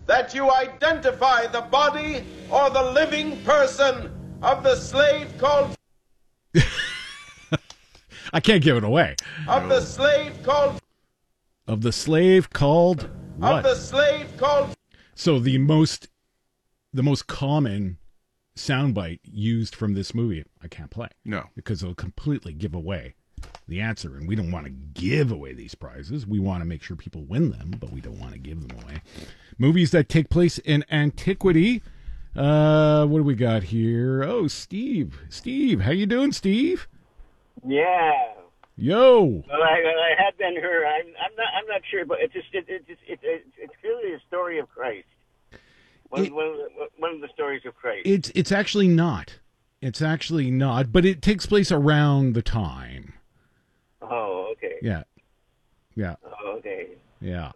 that you identify the body or the living person of the slave called... I can't give it away. Of the slave called... Of the slave called what? Of the slave called... So the most common soundbite used from this movie, I can't play. No. Because it'll completely give away the answer, and we don't want to give away these prizes. We want to make sure people win them, but we don't want to give them away. Movies that take place in antiquity. What do we got here? Oh, Steve. Steve, how you doing, Steve? Yeah. Yo. Well, I had been heard. I'm not sure, but it's clearly a story of Christ. One of the stories of Christ. It's actually not. It's actually not, but it takes place around the time. Oh, okay. Yeah. Oh, okay. Yeah.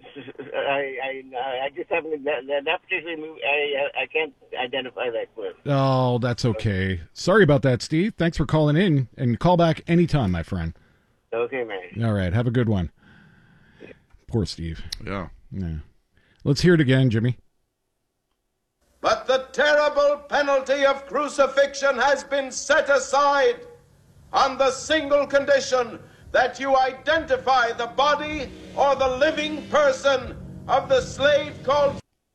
I just haven't that particular movie. I can't identify that clip. Oh, that's okay. Sorry about that, Steve. Thanks for calling in, and call back anytime, my friend. Okay, man. All right, have a good one. Poor Steve. Yeah. Let's hear it again, Jimmy. But the terrible penalty of crucifixion has been set aside on the single condition that you identify the body or the living person of the slave called...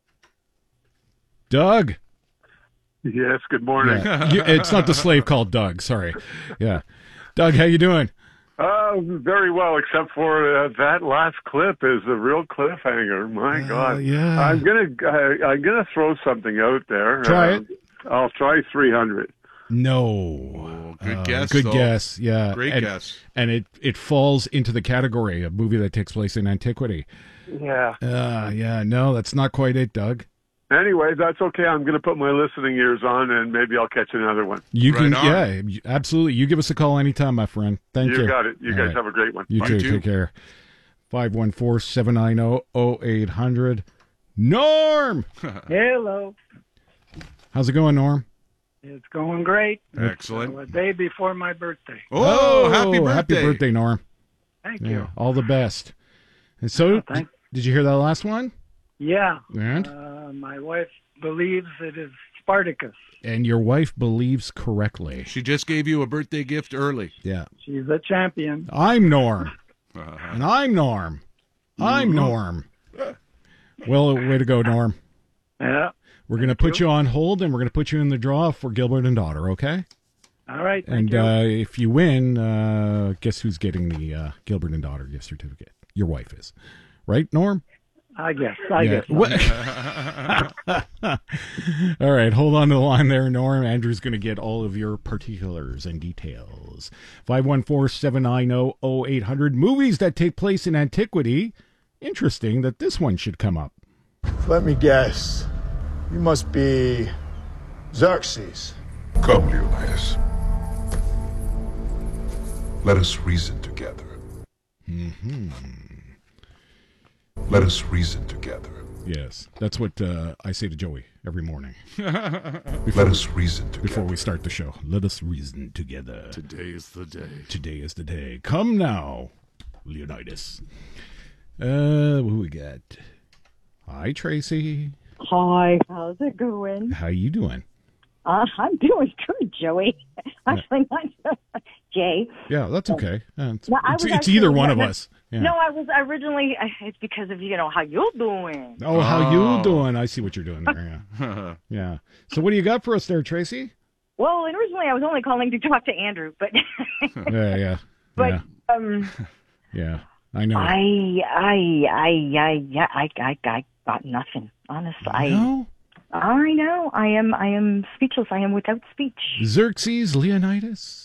Doug. Yes, good morning. Yeah. It's not the slave called Doug, sorry. Yeah. Doug, how you doing? Very well, except for that last clip is a real cliffhanger. My God. Yeah. I'm gonna throw something out there. Try it. I'll try 300. Oh, No. good guess. Good though. guess. Yeah. Great guess. And it falls into the category of movie that takes place in antiquity. Yeah. Yeah. No, that's not quite it, Doug. Anyway, that's okay. I'm going to put my listening ears on, and maybe I'll catch another one. You Right can, on. yeah, absolutely. You give us a call anytime, my friend. Thank you. You got it. You All guys right. have a great one. You too. too. Take care. 514-790-0800. Norm! Hello. How's it going, Norm? It's going great. Excellent. A day before my birthday. Oh, happy birthday. Happy birthday, Norm. Thank Yeah, you. all the best. And so, thanks. did you hear that last one? Yeah. And? My wife believes it is Spartacus. And your wife believes correctly. She just gave you a birthday gift early. Yeah. She's a champion. I'm Norm. And I'm Norm. I'm Norm. Well, way to go, Norm. Yeah. We're going to put you on hold, and we're going to put you in the draw for Gilbert and Daughter, okay? All right. And Thank you. if you win, guess who's getting the Gilbert and Daughter gift certificate? Your wife is. Right, Norm? I guess. All right, hold on to the line there, Norm. Andrew's going to get all of your particulars and details. 514-790-0800. Movies that take place in antiquity. Interesting that this one should come up. Let me guess. You must be Xerxes. Come, Leonidas. Let us reason together. Mm-hmm. Let us reason together. Yes, that's what I say to Joey every morning. Let us reason together. Before we start the show. Let us reason together. Today is the day. Today is the day. Come now, Leonidas. What we got? Hi, Tracy. Hi, how's it going? How you doing? I'm doing good, Joey. Actually, not Jay. Yeah, that's okay. It's actually- either one of us. Yeah. No, I was originally. It's because of how you doing. Oh, how you doing? I see what you're doing there. Yeah. Yeah. So, what do you got for us there, Tracy? Well, originally I was only calling to talk to Andrew, but Yeah. but Yeah. I know. I got nothing. Honestly, No? I know. I am speechless. I am without speech. Xerxes Leonidas.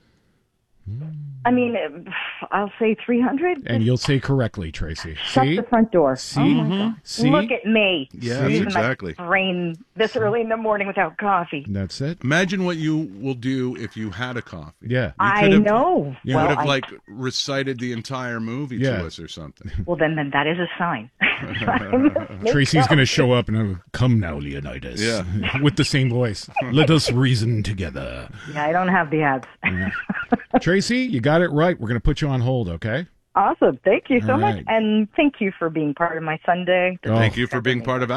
I mean, I'll say 300. And you'll say correctly, Tracy. Shut See? the front door. See? Oh my God. See? Look at me. Yes, Using exactly. My brain this early in the morning without coffee. That's it. Imagine what you will do if you had a coffee. Yeah. I know. You Well, would have I- recited the entire movie Yeah. to us or something. Well, then that is a sign. Tracy's going to show up and come now, Leonidas. Yeah. With the same voice. Let us reason together. Yeah, I don't have the abs. Yeah. Tracy, you got it right. We're going to put you on hold, okay? Awesome. Thank you so All much. right. And thank you for being part of my Sunday. Oh. Thank you for being part of